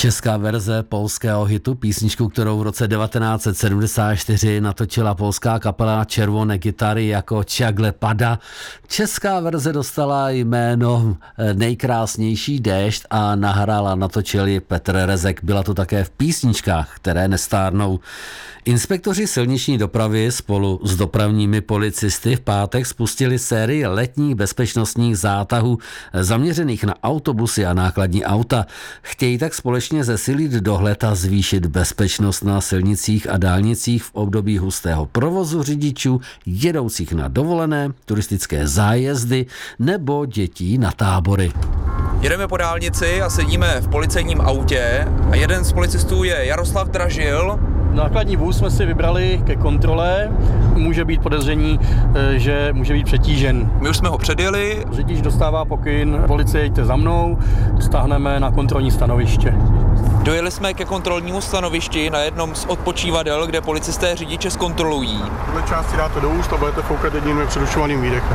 Česká verze polského hitu, písničku, kterou v roce 1974 natočila polská kapela Červoné gitary jako Čagle pada. Česká verze dostala jméno Nejkrásnější déšť a nahrála, natočil ji Petr Rezek. Byla to také v písničkách, které nestárnou. Inspektoři silniční dopravy spolu s dopravními policisty v pátek spustili sérii letních bezpečnostních zátahů zaměřených na autobusy a nákladní auta. Chtějí tak společně zesilit dohled a zvýšit bezpečnost na silnicích a dálnicích v období hustého provozu řidičů jedoucích na dovolené, turistické zájezdy nebo dětí na tábory. Jedeme po dálnici a sedíme v policejním autě a jeden z policistů je Jaroslav Dražil. Nákladní vůz jsme si vybrali ke kontrole. Může být podezření, že může být přetížen. My už jsme ho předjeli. Řidič dostává pokyn, policie jděte za mnou, stáhneme na kontrolní stanoviště. Dojeli jsme ke kontrolnímu stanovišti na jednom z odpočívadel, kde policisté řidiče zkontrolují. Tuhle části dáte do úst a budete foukat jedním přerušovaným výdechem.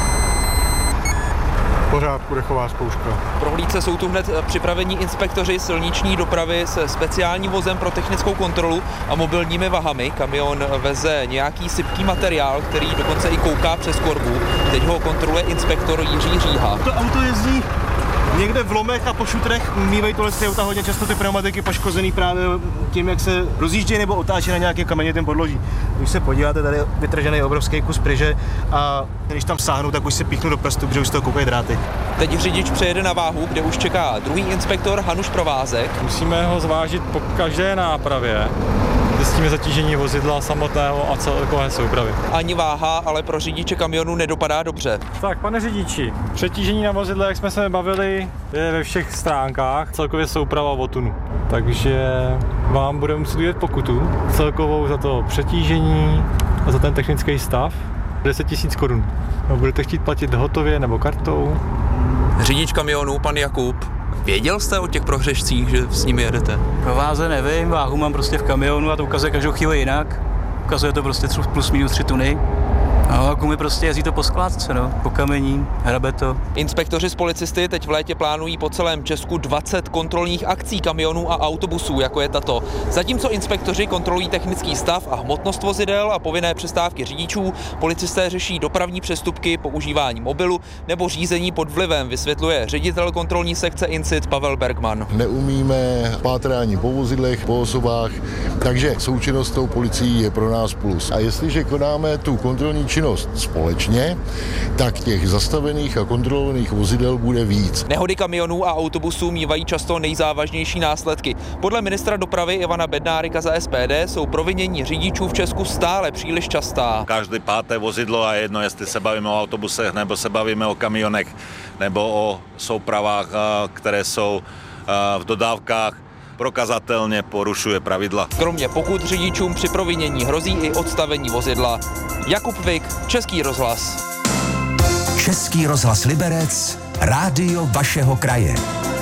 V pořádku, dechová zkouška. V prohlídce jsou tu hned připravení inspektoři silniční dopravy se speciálním vozem pro technickou kontrolu a mobilními vahami. Kamion veze nějaký sypký materiál, který dokonce i kouká přes korbu. Teď ho kontroluje inspektor Jiří Říha. To auto jezdí někde v lomech a po šutrech mývají tohle auta hodně často ty pneumatiky poškozený právě tím, jak se rozjíždějí nebo otáčí na nějakém kamenitém podloží. Když se podíváte, tady je vytržený obrovský kus pryže a když tam sáhnu, tak už se píchnu do prstu, protože už z toho koukají dráty. Teď řidič přejede na váhu, kde už čeká druhý inspektor Hanuš Provázek. Musíme ho zvážit po každé nápravě. Zjistíme zatížení vozidla samotného a celkové soupravy. Ani váha, ale pro řidiče kamionu nedopadá dobře. Tak, pane řidiči, přetížení na vozidle, jak jsme se bavili, je ve všech stránkách, celkově souprava o tunu. Takže vám budeme muset udělat pokutu celkovou za to přetížení a za ten technický stav 10 000 korun. Budete chtít platit hotově nebo kartou? Řidič kamionu, pan Jakub, věděl jste o těch prohřešcích, že s nimi jedete? Pro váze nevím, váhu mám prostě v kamionu a to ukazuje každou chvíli jinak. Ukazuje to prostě plus minus 3 tuny. A gumy prostě jezdí to po skládce, po kamení, hrabe to. Inspektoři z policisty teď v létě plánují po celém Česku 20 kontrolních akcí kamionů a autobusů, jako je tato. Zatímco inspektoři kontrolují technický stav a hmotnost vozidel a povinné přestávky řidičů, policisté řeší dopravní přestupky, používání mobilu nebo řízení pod vlivem, vysvětluje ředitel kontrolní sekce INCIT Pavel Bergman. Neumíme pátrání po vozidlech, po osobách, takže součinnost s tou policií je pro nás plus. A jestliže konáme tu kontrolní činnost společně, tak těch zastavených a kontrolovaných vozidel bude víc. Nehody kamionů a autobusů mívají často nejzávažnější následky. Podle ministra dopravy Ivana Bednárika za SPD jsou provinění řidičů v Česku stále příliš častá. Každé páté vozidlo a jedno, jestli se bavíme o autobusech, nebo se bavíme o kamionech, nebo o soupravách, které jsou v dodávkách, prokazatelně porušuje pravidla. Kromě pokut řidičům při provinění hrozí i odstavení vozidla. Jakub Vik, Český rozhlas. Český rozhlas Liberec, rádio vašeho kraje.